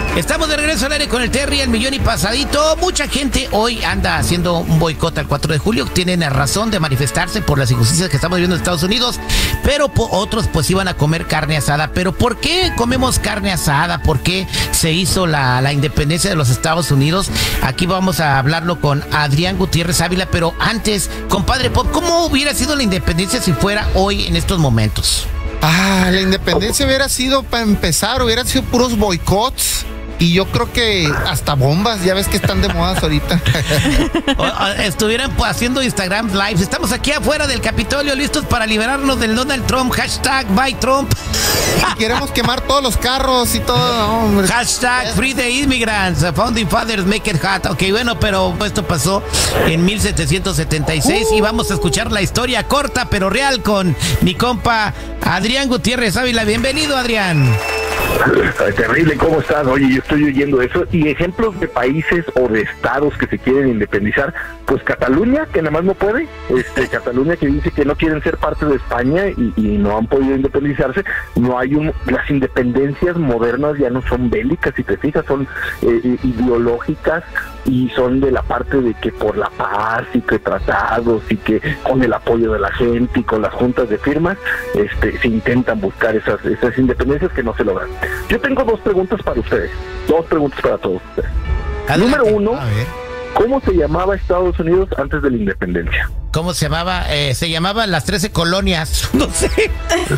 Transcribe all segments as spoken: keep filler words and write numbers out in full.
Estamos de regreso al aire con el Terry, el millón y pasadito. Mucha gente hoy anda haciendo un boicot al cuatro de julio. Tienen razón de manifestarse por las injusticias que estamos viviendo en Estados Unidos, pero otros pues iban a comer carne asada. ¿Pero por qué comemos carne asada? ¿Por qué se hizo la, la independencia de los Estados Unidos? Aquí vamos a hablarlo con Adrián Gutiérrez Ávila, pero antes, compadre Pop, ¿cómo hubiera sido la independencia si fuera hoy en estos momentos? Ah, la independencia hubiera sido, para empezar, hubiera sido puros boicots. Y yo creo que hasta bombas, ya ves que están de modas ahorita. o, o, estuvieran pues, haciendo Instagram Lives. Estamos aquí afuera del Capitolio listos para liberarnos del Donald Trump. Hashtag Buy Trump. Y queremos quemar todos los carros y todo, hombre. Hashtag Free the Immigrants. Founding Fathers make it hot. Ok, bueno, pero esto pasó en mil setecientos setenta y seis uh. y vamos a escuchar la historia corta pero real con mi compa Adrián Gutiérrez Ávila. Bienvenido, Adrián. Terrible, ¿cómo estás? Oye, yo estoy oyendo eso. Y ejemplos de países o de estados que se quieren independizar, pues Cataluña, que nada más no puede, este Cataluña que dice que no quieren ser parte de España y, y no han podido independizarse. No hay un, las independencias modernas ya no son bélicas, si te fijas, son eh, ideológicas y son de la parte de que por la paz y que tratados y que con el apoyo de la gente y con las juntas de firmas este se intentan buscar esas, esas independencias que no se logran. Yo tengo dos preguntas para ustedes, dos preguntas para todos ustedes. Adelante. Número uno, ¿cómo se llamaba Estados Unidos antes de la independencia? ¿Cómo se llamaba? Eh, se llamaban las trece colonias, no sé.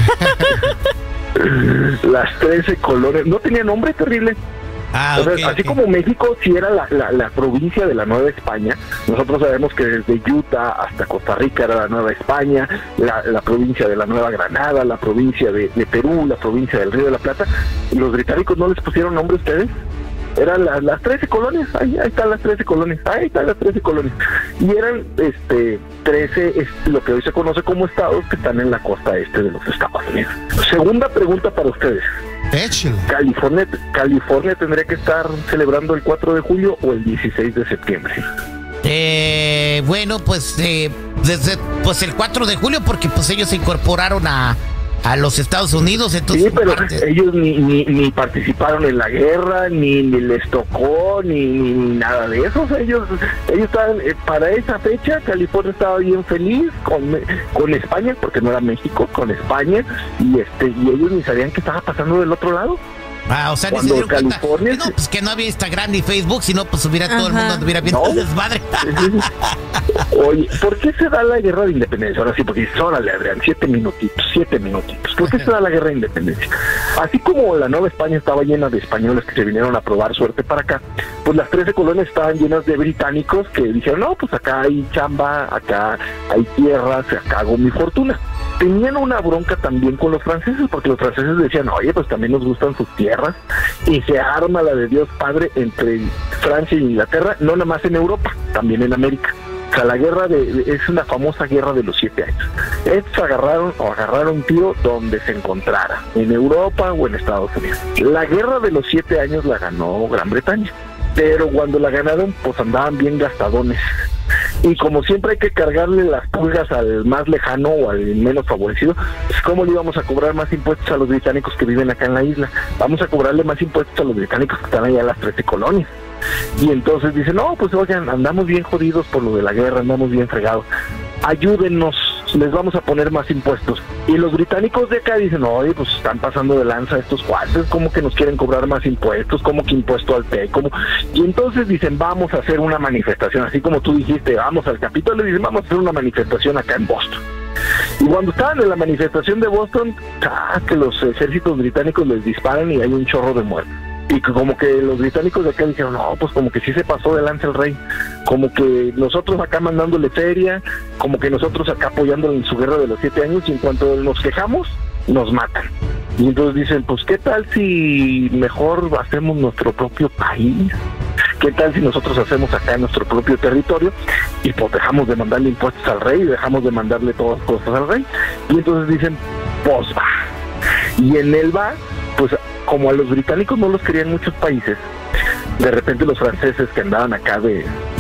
Las trece colonias, ¿no tenía nombre? Terrible. Ah, o sea, okay, así okay. como México sí era la, la, la provincia de la Nueva España, nosotros sabemos que desde Utah hasta Costa Rica era la Nueva España, la, la provincia de la Nueva Granada, la provincia de, de Perú, la provincia del Río de la Plata. ¿Los británicos no les pusieron nombre a ustedes? Eran las, las trece colonias, ahí, ahí están las trece colonias, ahí están las trece colonias. Y eran este trece, es, lo que hoy se conoce como estados que están en la costa este de los Estados Unidos. Segunda pregunta para ustedes. Échale. California, California tendría que estar celebrando el cuatro de julio o el dieciséis de septiembre. Eh, bueno, pues eh, desde pues el cuatro de julio porque pues ellos se incorporaron a a los Estados Unidos, entonces... Sí, pero parte... ellos ni, ni, ni participaron en la guerra, ni, ni les tocó, ni, ni, ni nada de eso. O sea, ellos ellos estaban, eh, para esa fecha, California estaba bien feliz con, con España, porque no era México, con España, y este y ellos ni sabían qué estaba pasando del otro lado. Ah, o sea, ni se dieron cuenta. Que no, pues que no había Instagram ni Facebook, sino pues hubiera todo el mundo hubiera viendo el desmadre. Oye, ¿por qué se da la guerra de independencia? Ahora sí, porque dices, órale, Adrián, siete minutitos, siete minutitos. ¿Por qué se da la guerra de independencia? Así como la Nueva España estaba llena de españoles que se vinieron a probar suerte para acá, pues las trece colonias estaban llenas de británicos que dijeron, no, pues acá hay chamba, acá hay tierras, acá hago mi fortuna. Tenían una bronca también con los franceses, porque los franceses decían, oye, pues también nos gustan sus tierras, y se arma la de Dios Padre entre Francia e Inglaterra, no nada más en Europa, también en América. O sea, la guerra de, de es una famosa guerra de los siete años. Estos agarraron o agarraron un tío donde se encontrara, en Europa o en Estados Unidos. La guerra de los siete años la ganó Gran Bretaña, pero cuando la ganaron, pues andaban bien gastadones. Y como siempre hay que cargarle las pulgas al más lejano o al menos favorecido, pues ¿cómo le íbamos a cobrar más impuestos a los británicos que viven acá en la isla? Vamos a cobrarle más impuestos a los británicos que están allá en las trece colonias. Y entonces dicen, no, pues oigan, andamos bien jodidos por lo de la guerra, andamos bien fregados. Ayúdennos, les vamos a poner más impuestos. Y los británicos de acá dicen, oye, pues están pasando de lanza estos cuates, como que nos quieren cobrar más impuestos, como que impuesto al té, como... Y entonces dicen, vamos a hacer una manifestación, así como tú dijiste, vamos al Capitolio, dicen, vamos a hacer una manifestación acá en Boston. Y cuando estaban en la manifestación de Boston, ah, que los ejércitos británicos les disparan y hay un chorro de muertos. Y como que los británicos de acá dijeron, no, pues como que sí se pasó de lanza el rey, como que nosotros acá mandándole feria, como que nosotros acá apoyándole en su guerra de los siete años, y en cuanto nos quejamos, nos matan. Y entonces dicen, pues qué tal si mejor hacemos nuestro propio país, qué tal si nosotros hacemos acá nuestro propio territorio y pues dejamos de mandarle impuestos al rey, dejamos de mandarle todas las cosas al rey. Y entonces dicen, pues va. Y en el va, pues como a los británicos no los querían muchos países, de repente los franceses que andaban acá de,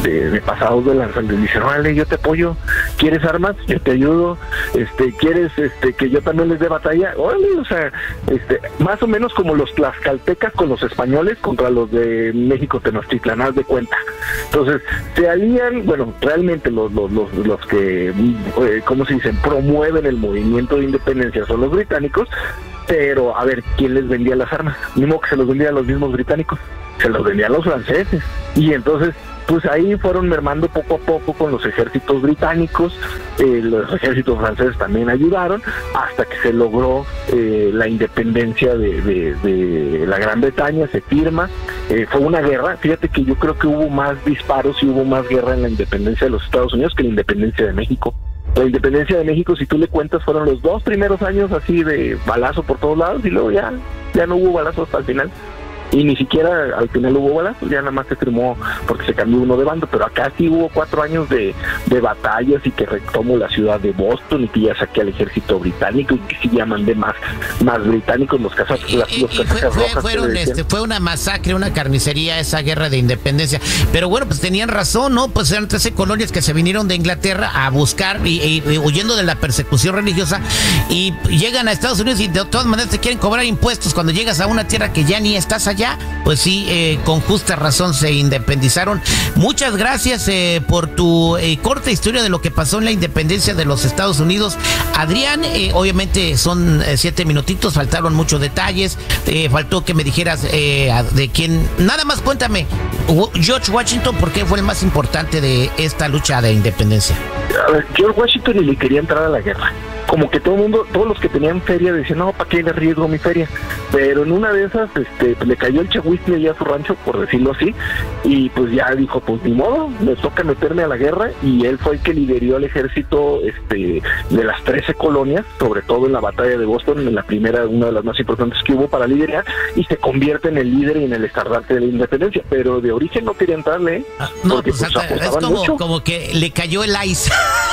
de, de pasados de lanza, les dicen, vale, yo te apoyo, ¿quieres armas? Yo te ayudo, este, ¿quieres este que yo también les dé batalla? Órale, o sea, este, más o menos como los tlaxcaltecas con los españoles contra los de México Tenochtitlan, haz de cuenta. Entonces, se alían, bueno, realmente los, los, los, los que, eh, ¿cómo se dicen?, promueven el movimiento de independencia son los británicos, pero a ver, ¿quién les vendía las armas? Ni modo que se los vendían los mismos británicos, se los vendían los franceses, y entonces pues ahí fueron mermando poco a poco con los ejércitos británicos, eh, los ejércitos franceses también ayudaron, hasta que se logró eh, la independencia de, de, de la Gran Bretaña, se firma, eh, fue una guerra, fíjate que yo creo que hubo más disparos y hubo más guerra en la independencia de los Estados Unidos que la independencia de México. La independencia de México, si tú le cuentas, fueron los dos primeros años así de balazo por todos lados y luego ya, ya no hubo balazos hasta el final. Y ni siquiera al final hubo balazos, ya nada más se firmó porque se cambió uno de bando, pero acá sí hubo cuatro años de, de batallas y que retomo la ciudad de Boston y que ya saqué al ejército británico y que sí ya mandé más, más británicos, los casas, y, las, y, los y fue, fue, rojas. Fueron, este, fue una masacre, una carnicería esa guerra de independencia, pero bueno, pues tenían razón, ¿no? Pues eran trece colonias que se vinieron de Inglaterra a buscar y, y, y huyendo de la persecución religiosa y llegan a Estados Unidos y de todas maneras te quieren cobrar impuestos cuando llegas a una tierra que ya ni estás allá. Pues sí, eh, con justa razón se independizaron. Muchas gracias eh, por tu eh, corta historia de lo que pasó en la independencia de los Estados Unidos. Adrián, eh, obviamente son eh, siete minutitos, faltaron muchos detalles, eh, faltó que me dijeras eh, de quién. Nada más cuéntame, George Washington, ¿por qué fue el más importante de esta lucha de independencia? A ver, George Washington ni le quería entrar a la guerra. Como que todo el mundo, todos los que tenían feria decían, no, ¿para qué le arriesgo mi feria? Pero en una de esas, este, le cayó el chahuistle allá a su rancho, por decirlo así, y pues ya dijo, pues ni modo, me toca meterme a la guerra, y él fue el que lideró al ejército este, de las trece colonias, sobre todo en la batalla de Boston, en la primera, una de las más importantes que hubo para liderar, y se convierte en el líder y en el estandarte de la independencia, pero de origen no quería entrarle, ¿eh? Ah, no, porque pues, pues, es como, como que le cayó el ice.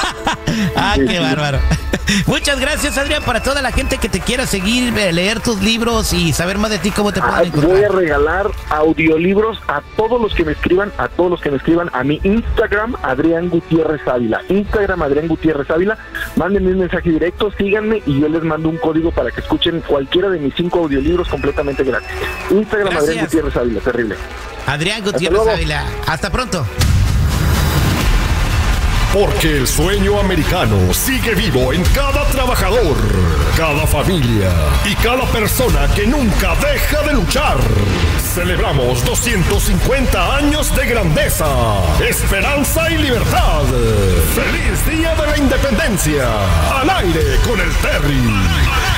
Ah, sí, qué sí. Bárbaro. Muchas gracias, Adrián, para toda la gente que te quiera seguir, leer tus libros y saber más de ti, ¿cómo te pueden ah, encontrar? Voy a regalar audiolibros a todos los que me escriban, a todos los que me escriban a mi Instagram, Adrián Gutiérrez Ávila. Instagram, Adrián Gutiérrez Ávila. Mándenme un mensaje directo, síganme y yo les mando un código para que escuchen cualquiera de mis cinco audiolibros completamente gratis. Instagram, gracias. Adrián Gutiérrez Ávila, terrible. Adrián Gutiérrez Ávila. Hasta pronto. Porque el sueño americano sigue vivo en cada trabajador, cada familia y cada persona que nunca deja de luchar. Celebramos doscientos cincuenta años de grandeza, esperanza y libertad. ¡Feliz Día de la Independencia! ¡Al aire con el Terry!